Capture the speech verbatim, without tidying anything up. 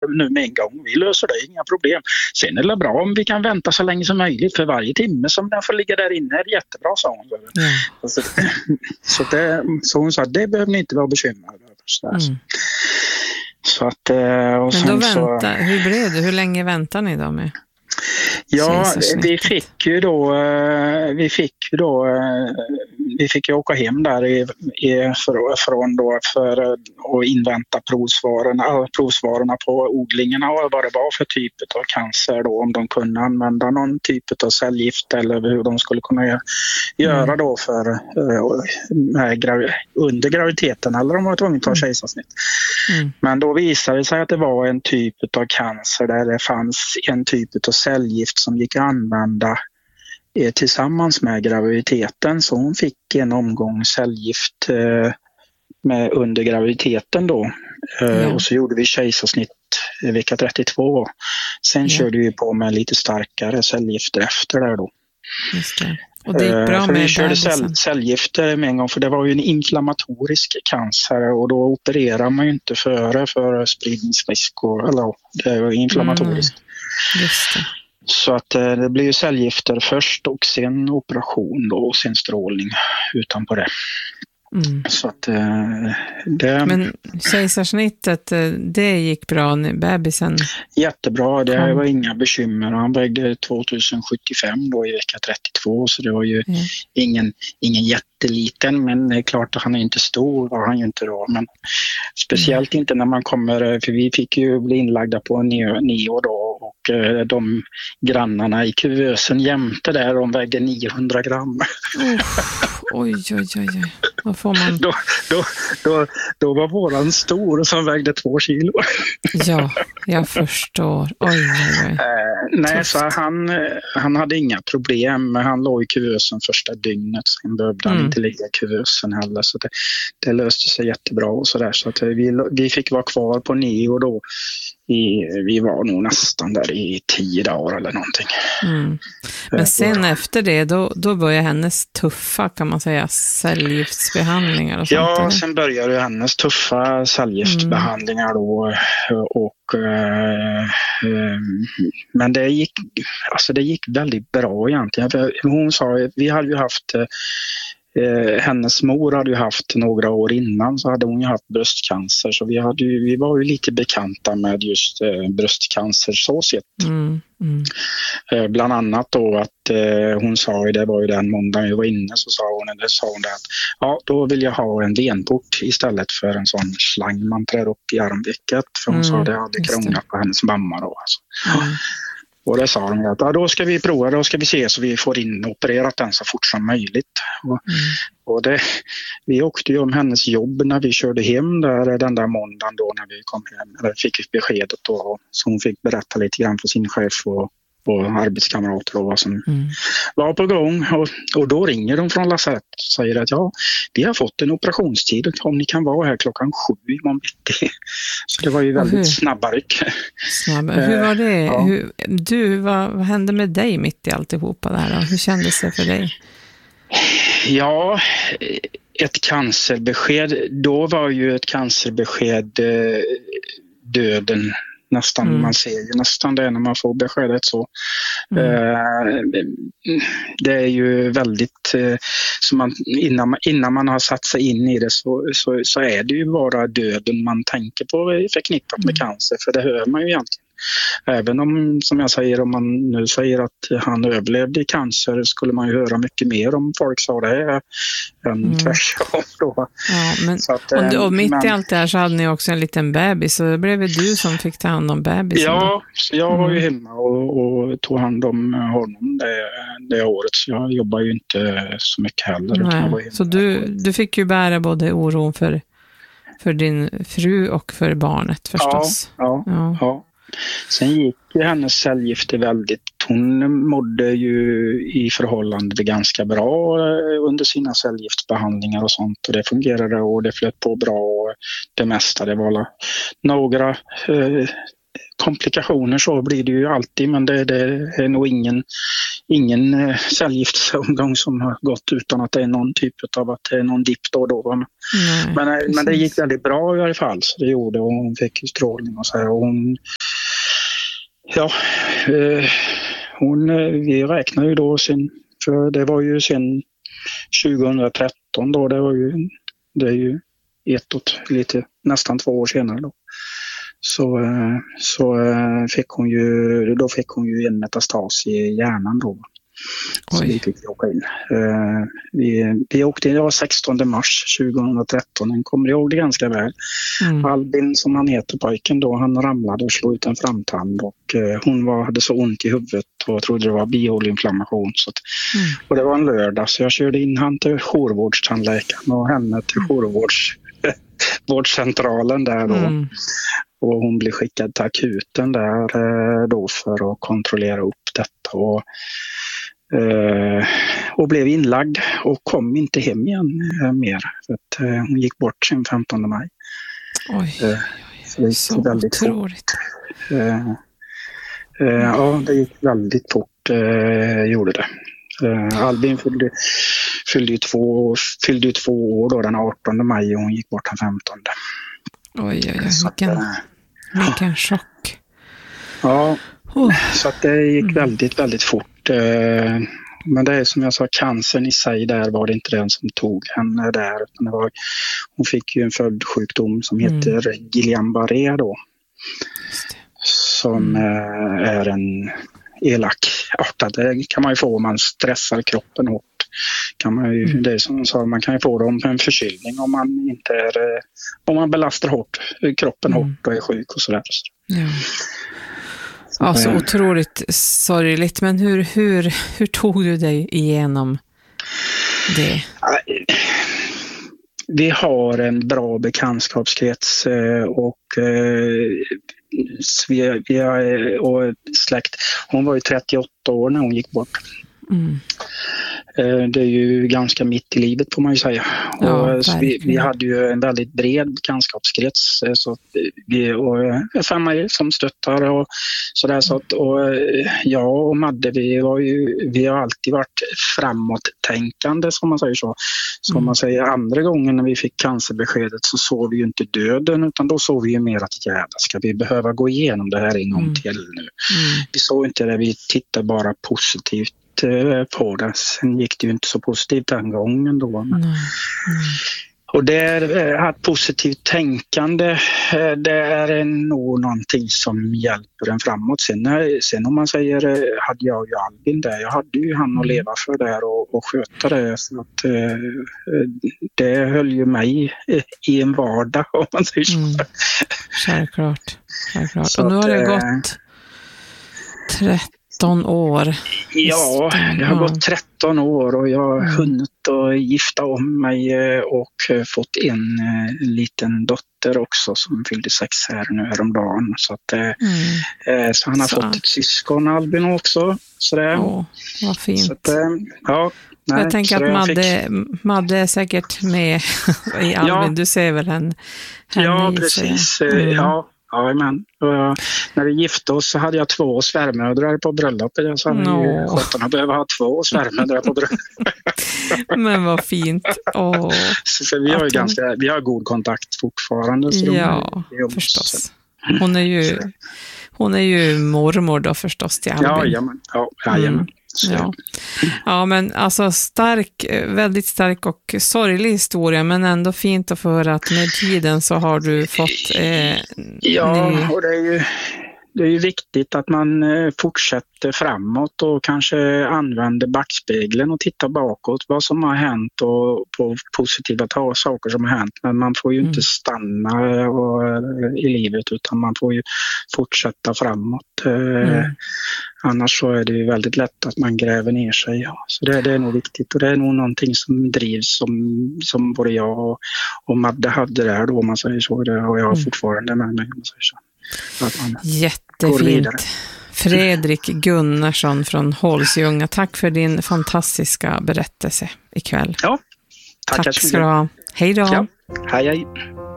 nu med en gång. Vi löser det, inga problem. Sen är det bra om vi kan vänta så länge som möjligt, för varje timme som den får ligga där inne är jättebra, sa hon. Mm. Så, så, det, så hon sa, det behöver ni inte vara bekymrade över. Mm. Så att, och men då vänta, så, hur blev det? Hur länge väntar ni då med? Ja, vi fick ju då vi fick ju då vi fick ju åka hem där i, i, för, från då för att invänta provsvarorna, provsvarorna på odlingarna och vad det var för typ av cancer då, om de kunde använda någon typ av cellgift eller hur de skulle kunna göra mm. då för med, under graviditeten, eller om de var tvungna att ta kejsarsnitt. Mm. Men då visade det sig att det var en typ av cancer där det fanns en typ av cellgift som gick att använda eh, tillsammans med graviditeten, så hon fick en omgång cellgift eh, med under graviditeten då eh, ja. Och så gjorde vi kejsarsnitt i vecka trettiotvå. Sen ja. körde vi på med lite starkare cellgifter efter där då. Just det. Och det gick bra för med vi körde cell, cellgifter med en gång, för det var ju en inflammatorisk cancer och då opererar man ju inte före för spridningsrisk och, eller det var inflammatoriskt. Mm. Just det. Så att det blir ju cellgifter först och sen operation då, och sen strålning utanpå det. Mm. Så att det... Men kejsarsnittet, det gick bra när bebisen? Jättebra, det kom. Var inga bekymmer. Han vägde tvåtusen sjuttiofem då i vecka trettiotvå, så det var ju mm. ingen, ingen jätteliten, men det är klart att han är inte stor, var han ju inte då. Men speciellt mm. inte när man kommer, för vi fick ju bli inlagda på neo då, och de grannarna i kuvösen jämte där, de vägde niohundra gram. Oh. Oj, oj, oj, oj. Vad får man? Då, då, då, då var våran stor som vägde två kilo. Ja, jag förstår. Oj, oj, oj. Eh, nej, så han, han hade inga problem. Han låg i kuvösen första dygnet. Sen behövde han mm. inte ligga i kuvösen heller. Så det, det löste sig jättebra och sådär. Så att vi, vi fick vara kvar på neo då. I, vi var nog nästan där i tio dagar eller någonting. Mm. Men sen och, efter det, då, då började hennes tuffa, kan man säga, cellgiftsbehandlingar och sånt. Ja, eller? Sen började hennes tuffa cellgiftsbehandlingar då. Och, eh, eh, men det gick, alltså det gick väldigt bra egentligen. Hon sa, vi hade ju haft... Eh, hennes mor hade ju haft några år innan, så hade hon ju haft bröstcancer, så vi, hade ju, vi var ju lite bekanta med just eh, bröstcancer så sett. Mm, mm. Eh, bland annat då att eh, hon sa, det var ju den måndagen vi var inne, så sa hon, det sa hon det att ja, då vill jag ha en venport istället för en sån slang man trär upp i armvecket, för hon mm, sa det hade krånglat på hennes mamma då alltså. Mm. Och det sa de att ja, då ska vi prova, då ska vi se så vi får in opererat den så fort som möjligt. Och, mm. och det, vi åkte ju om hennes jobb när vi körde hem där den där måndagen då när vi kom hem, eller fick beskedet då. Så hon fick berätta lite grann för sin chef och, och arbetskamrater och vad som mm. var på gång. Och, och då ringer de från lasarett och säger att ja, vi har fått en operationstid och om ni kan vara här klockan sju imorgon bitti. Så det var ju väldigt hur? snabba ryck. Snabb. Hur var det? Ja. Hur, du, vad, vad hände med dig mitt i alltihopa där då? Hur kändes det för dig? Ja, ett cancerbesked. Då var ju ett cancerbesked eh, döden. Nästan, mm. man ser ju nästan det när man får beskedet så. Mm. Eh, det är ju väldigt, eh, så man, innan, man, innan man har satt sig in i det så, så, så är det ju bara döden man tänker på förknippat med mm. cancer, för det hör man ju egentligen. Även om, som jag säger, om man nu säger att han överlevde i cancer, skulle man ju höra mycket mer om folk sa det än mm. tvärtom då. Ja, men, så att, och, och mitt men, i allt det här så hade ni också en liten bebis, så det blev du som fick ta hand om bebisen. Ja, så jag var ju hemma och, och tog hand om honom det, det året, så jag jobbar ju inte så mycket heller. Nej, var så du, du fick ju bära både oron för, för din fru och för barnet förstås. Ja, ja, ja. ja. Sen gick ju hennes cellgifter väldigt, hon mådde ju i förhållande ganska bra under sina cellgiftsbehandlingar och sånt, och det fungerade och det flöt på bra och det mesta, det var några eh, komplikationer så blir det ju alltid, men det, det är nog ingen, ingen eh, cellgiftsomgång som har gått utan att det är någon typ av att det är någon dipp då och då. Men, Nej, men, eh, men det gick väldigt bra i alla fall, så det gjorde, och hon fick strålning och så här, och hon ja eh, hon, eh, vi räknar ju då sin, för det var ju sen tjugohundratretton då, det var ju, det är ju ett och lite, nästan två år senare då. Så, så fick hon ju, då fick hon ju en metastas i hjärnan då. Så Oj. vi fick åka in. Vi, vi åkte in, det var sextonde mars tjugohundratretton, jag kommer ihåg det ganska väl. Mm. Albin, som han heter, pojken då, han ramlade och slog ut en framtand, och hon var, hade så ont i huvudet och trodde det var bihåleinflammation. Så att, mm. Och det var en lördag, så jag körde in han till jourvårdstandläkaren och henne till jourvårdscentralen där då. Mm. Och hon blev skickad till akuten där då för att kontrollera upp detta, och, och blev inlagd och kom inte hem igen mer. För att hon gick bort sen femtonde maj. Oj, så det gick så väldigt otroligt. Fort. Ja, det gick väldigt fort, gjorde det. Albin fyllde, fyllde, ju två, fyllde ju två år då, den artonde maj, och hon gick bort den femtonde. Oj, oj, oj, vilken, vilken chock. Ja, oh. Så att det gick väldigt, väldigt fort. Men det är som jag sa, cancern i sig där var det inte den som tog henne där. Utan det var, hon fick ju en följdsjukdom som heter mm. Guillain-Barré då. Som mm. är en elak artad. Det kan man ju få om man stressar kroppen hårt. Kan man ju, mm. det är som jag sa, man kan ju få dem en förkylning om man inte är, om man belastar hårt, kroppen mm. hårt och är sjuk och sådär. Ja. Ja, så otroligt sorgligt. Men hur, hur, hur tog du dig igenom det? Vi har en bra bekantskapskrets och vi, vi är, och släkt. Hon var ju trettioåtta år när hon gick bort. Mm. Det är ju ganska mitt i livet, får man ju säga. Ja, och så vi, vi hade ju en väldigt bred bekantskapskrets, så vi, och familj som stöttar och sådär, så att, och jag och Madde, vi, var ju, vi har alltid varit framåttänkande, som man säger så. Som mm. man säger, andra gången när vi fick cancerbeskedet så såg vi ju inte döden, utan då såg vi ju mer att jävla, ska vi behöva gå igenom det här en gång mm. till nu. Mm. Vi såg inte det, vi tittade bara positivt på det. Sen gick det ju inte så positivt den gången då. Men. Mm. Mm. Och det är att positivt tänkande, det är nog någonting som hjälper en framåt. Sen, sen om man säger, hade jag ju Albin där, jag hade ju han att leva för där och, och sköta det. Så att, det höll ju mig i en vardag, om man säger så. Mm. Självklart. Självklart. Så och nu har det gått tretton år. Ja, det har gått tretton år och jag har hunnit att gifta om mig och fått en liten dotter också som fyllde sex här nu häromdagen. Så, att, mm. så han har så. fått ett syskon, Albin, också. Sådär. Åh, vad fint. Så att, ja, nej, jag tänker att Madde, fick... Madde är säkert med i Albin. Ja. Du ser väl henne? Ja, precis. Mm. Ja. Ja, men uh, när vi gifte oss så hade jag två svärmödrar på bröllopet. Jag sa att sjutton behöver ha två svärmödrar på bröllopet. Men vad fint. Oh. Så, så vi har ju ganska, vi har god kontakt fortfarande. Så ja, de, förstås. Hon är ju, hon är ju mormor då förstås till Albin. Ja, jamen. Ja, jajamän. Mm. Ja. ja, men alltså stark, väldigt stark och sorglig historia, men ändå fint att få höra att med tiden så har du fått eh, ja, ny... och det är ju det är ju viktigt att man fortsätter framåt och kanske använder backspegeln och tittar bakåt vad som har hänt och på positiva saker som har hänt. Men man får ju mm. inte stanna och, i livet, utan man får ju fortsätta framåt. Mm. Annars så är det ju väldigt lätt att man gräver ner sig. Ja. Så det, det är nog viktigt, och det är nog någonting som drivs som, som både jag och, och Madde hade där då, om man säger så. Det har jag mm. fortfarande med mig, om man säger så. Jättefint. Fredrik Gunnarsson från Hålsjunga, tack för din fantastiska berättelse ikväll. Ja, tack, tack ska du ha. Hej då. Ja, hej hej.